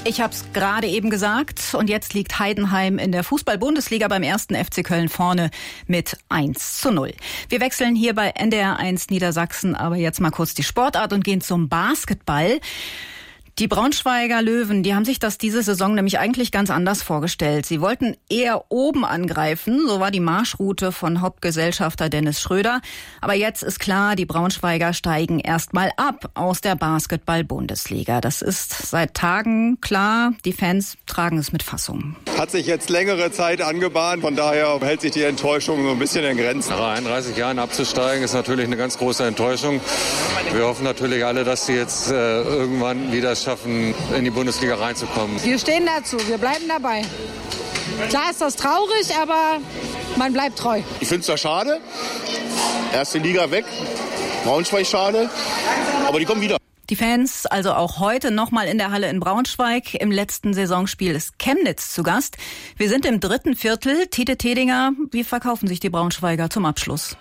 Ich habe es gerade eben gesagt und jetzt liegt Heidenheim in der Fußball-Bundesliga beim 1. FC Köln vorne mit 1:0. Wir wechseln hier bei NDR 1 Niedersachsen aber jetzt mal kurz die Sportart und gehen zum Basketball. Die Braunschweiger Löwen, die haben sich das diese Saison nämlich eigentlich ganz anders vorgestellt. Sie wollten eher oben angreifen, so war die Marschroute von Hauptgesellschafter Dennis Schröder. Aber jetzt ist klar, die Braunschweiger steigen erstmal ab aus der Basketball-Bundesliga. Das ist seit Tagen klar, die Fans tragen es mit Fassung. Hat sich jetzt längere Zeit angebahnt, von daher hält sich die Enttäuschung so ein bisschen in Grenzen. Nach 31 Jahren abzusteigen ist natürlich eine ganz große Enttäuschung. Wir hoffen natürlich alle, dass sie jetzt irgendwann wieder schaffen, in die Bundesliga reinzukommen. Wir stehen dazu, wir bleiben dabei. Klar ist das traurig, aber man bleibt treu. Ich finde es da schade. Erste Liga weg, Braunschweig schade, aber die kommen wieder. Die Fans also auch heute nochmal in der Halle in Braunschweig. Im letzten Saisonspiel ist Chemnitz zu Gast. Wir sind im dritten Viertel. Tite Tedinger, wie verkaufen sich die Braunschweiger zum Abschluss?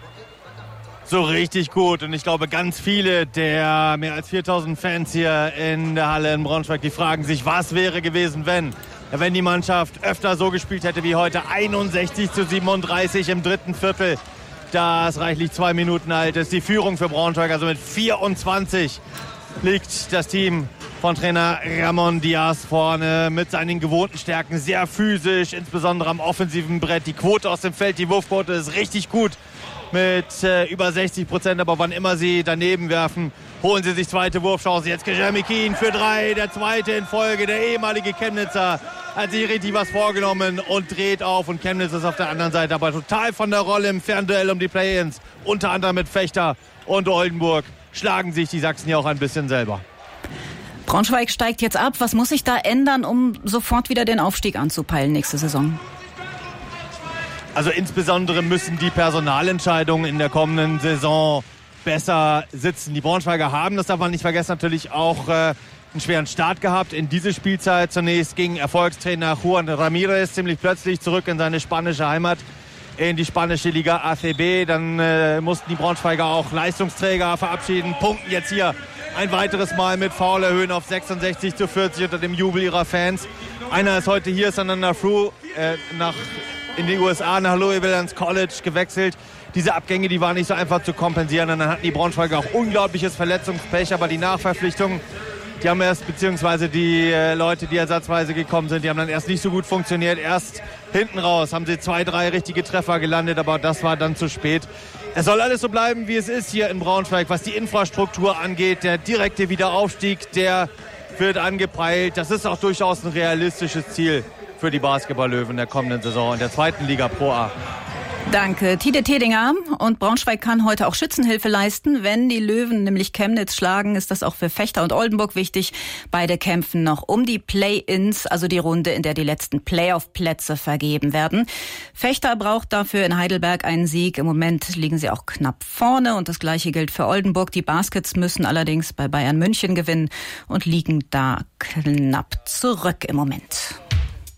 So richtig gut und ich glaube ganz viele der mehr als 4000 Fans hier in der Halle in Braunschweig, die fragen sich, was wäre gewesen, wenn die Mannschaft öfter so gespielt hätte wie heute. 61:37 im dritten Viertel, das reichlich 2 Minuten alt ist. Die Führung für Braunschweig, also mit 24 liegt das Team von Trainer Ramon Diaz vorne mit seinen gewohnten Stärken, sehr physisch, insbesondere am offensiven Brett. Die Quote aus dem Feld, die Wurfquote ist richtig gut mit über 60%, aber wann immer sie daneben werfen, holen sie sich zweite Wurfchance. Jetzt Jeremy Keen für 3, der zweite in Folge. Der ehemalige Chemnitzer hat sich richtig was vorgenommen und dreht auf. Und Chemnitz ist auf der anderen Seite aber total von der Rolle im Fernduell um die Play-Ins. Unter anderem mit Fechter und Oldenburg schlagen sich die Sachsen ja auch ein bisschen selber. Braunschweig steigt jetzt ab. Was muss sich da ändern, um sofort wieder den Aufstieg anzupeilen nächste Saison? Also insbesondere müssen die Personalentscheidungen in der kommenden Saison besser sitzen. Die Braunschweiger haben, das darf man nicht vergessen, natürlich auch einen schweren Start gehabt in diese Spielzeit. Zunächst ging Erfolgstrainer Juan Ramirez ziemlich plötzlich zurück in seine spanische Heimat, in die spanische Liga ACB. Dann mussten die Braunschweiger auch Leistungsträger verabschieden, punkten jetzt hier ein weiteres Mal mit Foul erhöhen auf 66:40 unter dem Jubel ihrer Fans. Einer ist heute hier, Sananda Fru, in die USA nach Louisville ins College gewechselt. Diese Abgänge, die waren nicht so einfach zu kompensieren. Und dann hatten die Braunschweiger auch unglaubliches Verletzungspech. Aber die Nachverpflichtungen, die haben beziehungsweise die Leute, die ersatzweise gekommen sind, die haben dann erst nicht so gut funktioniert. Erst hinten raus haben sie 2, 3 richtige Treffer gelandet, aber das war dann zu spät. Es soll alles so bleiben, wie es ist hier in Braunschweig, was die Infrastruktur angeht. Der direkte Wiederaufstieg, der wird angepeilt. Das ist auch durchaus ein realistisches Ziel für die Basketball-Löwen der kommenden Saison in der zweiten Liga Pro A. Danke, Tite Tedinger. Und Braunschweig kann heute auch Schützenhilfe leisten. Wenn die Löwen nämlich Chemnitz schlagen, ist das auch für Fechter und Oldenburg wichtig. Beide kämpfen noch um die Play-Ins, also die Runde, in der die letzten Playoff-Plätze vergeben werden. Fechter braucht dafür in Heidelberg einen Sieg. Im Moment liegen sie auch knapp vorne und das Gleiche gilt für Oldenburg. Die Baskets müssen allerdings bei Bayern München gewinnen und liegen da knapp zurück im Moment.